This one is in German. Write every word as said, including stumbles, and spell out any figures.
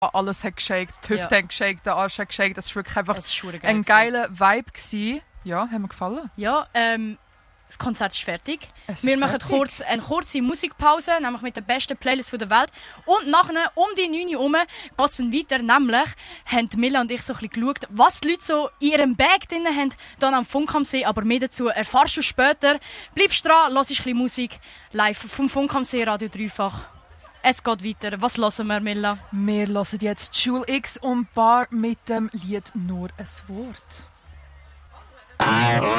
alles hat geshakt, die Hüfte Ja. hat geshakt, der Arsch hat geshakt. Das war wirklich einfach Es ist verdammt ein geil geiler Vibe gewesen. Ja, hat mir gefallen. Ja, ähm, das Konzert ist fertig. Es ist Wir machen fertig. kurz eine kurze Musikpause, nämlich mit der besten Playlist der Welt. Und nachher, um die neun Uhr herum, geht es dann weiter. Nämlich haben Milla und ich so ein bisschen geschaut, was die Leute so in ihrem Bag drin haben, dann am Funk am See. Aber mehr dazu erfahrst du später. Bleibst dran, hörst ein bisschen Musik live vom Funk am See, Radio dreifach. Es geht weiter. Was hören wir, Milla? Wir hören jetzt Jule X und Bar mit dem Lied «Nur ein Wort».